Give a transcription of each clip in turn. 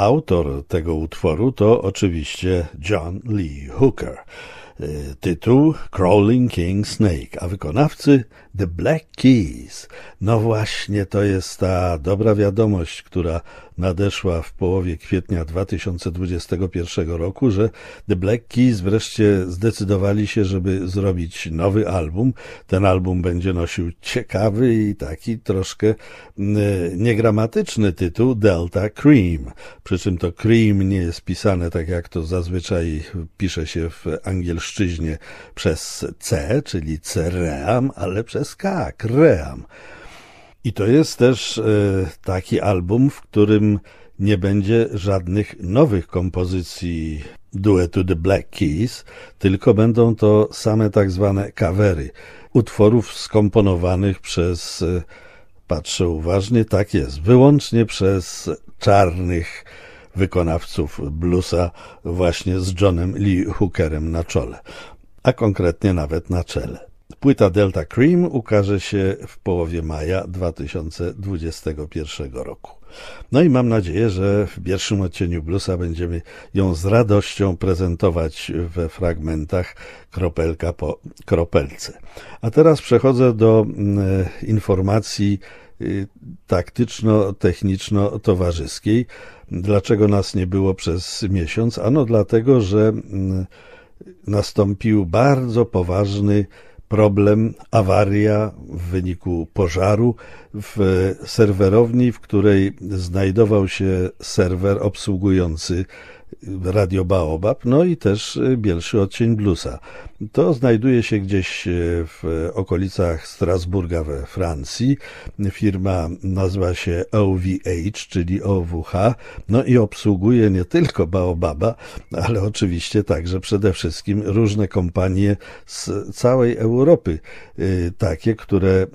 autor tego utworu to oczywiście John Lee Hooker. Tytuł Crawling King Snake, a wykonawcy The Black Keys. No właśnie, to jest ta dobra wiadomość, która nadeszła w połowie kwietnia 2021 roku, że The Black Keys wreszcie zdecydowali się, żeby zrobić nowy album. Ten album będzie nosił ciekawy i taki troszkę niegramatyczny tytuł Delta Cream. Przy czym to cream nie jest pisane tak, jak to zazwyczaj pisze się w angielszczyźnie przez C, czyli ceream, ale przez K, kream. I to jest też taki album, w którym nie będzie żadnych nowych kompozycji duetu The Black Keys, tylko będą to same tak zwane covery utworów skomponowanych przez, patrzę uważnie, tak jest, wyłącznie przez czarnych wykonawców bluesa właśnie z Johnem Lee Hookerem na czole, a konkretnie nawet na czele. Płyta Delta Cream ukaże się w połowie maja 2021 roku. No i mam nadzieję, że w pierwszym odcieniu bluesa będziemy ją z radością prezentować we fragmentach, kropelka po kropelce. A teraz przechodzę do informacji taktyczno-techniczno-towarzyskiej. Dlaczego nas nie było przez miesiąc? Ano dlatego, że nastąpił bardzo poważny problem, awaria w wyniku pożaru w serwerowni, w której znajdował się serwer obsługujący Radio Baobab, no i też Bielszy Odcień Bluesa. To znajduje się gdzieś w okolicach Strasburga we Francji. Firma nazywa się OVH, czyli OWH, no i obsługuje nie tylko Baobaba, ale oczywiście także przede wszystkim różne kompanie z całej Europy, takie, które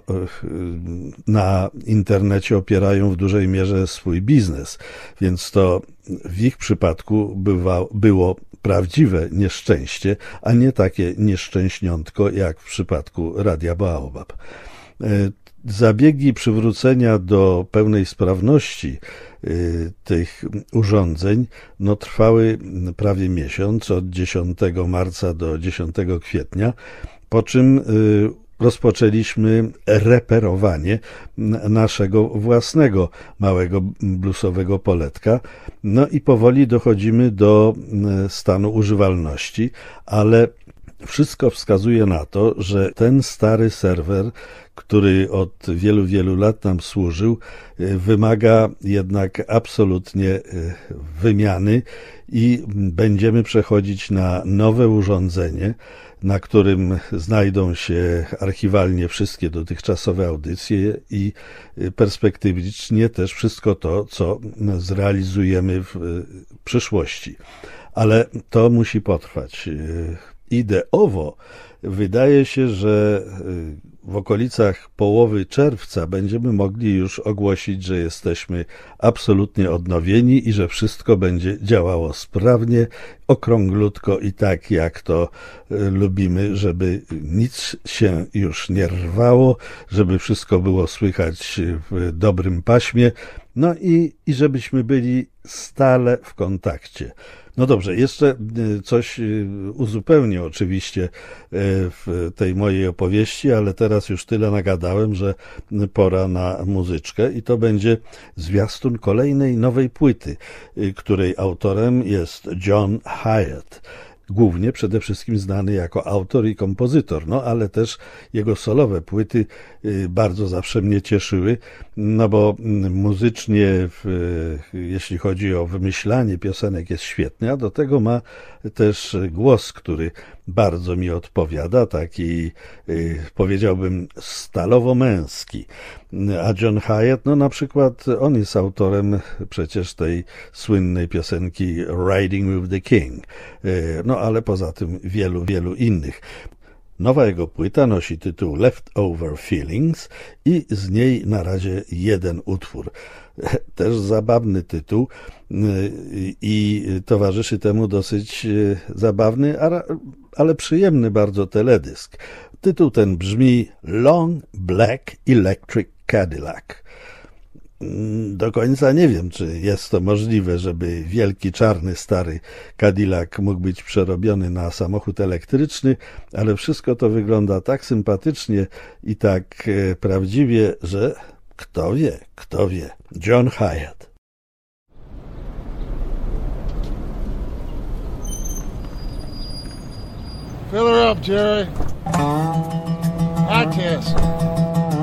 na internecie opierają w dużej mierze swój biznes, więc to w ich przypadku było prawdziwe nieszczęście, a nie takie nieszczęśniątko jak w przypadku Radia Baobab. Zabiegi przywrócenia do pełnej sprawności tych urządzeń trwały prawie miesiąc, od 10 marca do 10 kwietnia, po czym rozpoczęliśmy reperowanie naszego własnego małego bluesowego poletka. No i powoli dochodzimy do stanu używalności, ale wszystko wskazuje na to, że ten stary serwer, który od wielu, wielu lat nam służył, wymaga jednak absolutnie wymiany i będziemy przechodzić na nowe urządzenie, na którym znajdą się archiwalnie wszystkie dotychczasowe audycje i perspektywicznie też wszystko to, co zrealizujemy w przyszłości. Ale to musi potrwać. Ideowo wydaje się, że w okolicach połowy czerwca będziemy mogli już ogłosić, że jesteśmy absolutnie odnowieni i że wszystko będzie działało sprawnie, okrąglutko i tak, jak to lubimy, żeby nic się już nie rwało, żeby wszystko było słychać w dobrym paśmie, no i żebyśmy byli stale w kontakcie. No dobrze, jeszcze coś uzupełnię oczywiście w tej mojej opowieści, ale teraz już tyle nagadałem, że pora na muzyczkę i to będzie zwiastun kolejnej nowej płyty, której autorem jest John Hiatt. Głównie przede wszystkim znany jako autor i kompozytor, ale też jego solowe płyty bardzo zawsze mnie cieszyły, bo muzycznie, jeśli chodzi o wymyślanie piosenek, jest świetny, a do tego ma też głos, który bardzo mi odpowiada, taki powiedziałbym stalowo-męski. A John Hiatt, na przykład on jest autorem przecież tej słynnej piosenki Riding with the King, ale poza tym wielu, wielu innych. Nowa jego płyta nosi tytuł Leftover Feelings i z niej na razie jeden utwór. Też zabawny tytuł i towarzyszy temu dosyć zabawny, ale przyjemny bardzo teledysk. Tytuł ten brzmi Long Black Electric Cadillac. Do końca nie wiem, czy jest to możliwe, żeby wielki, czarny, stary Cadillac mógł być przerobiony na samochód elektryczny, ale wszystko to wygląda tak sympatycznie i tak prawdziwie, że kto wie. John Hiatt. Fill her up, Jerry. High test.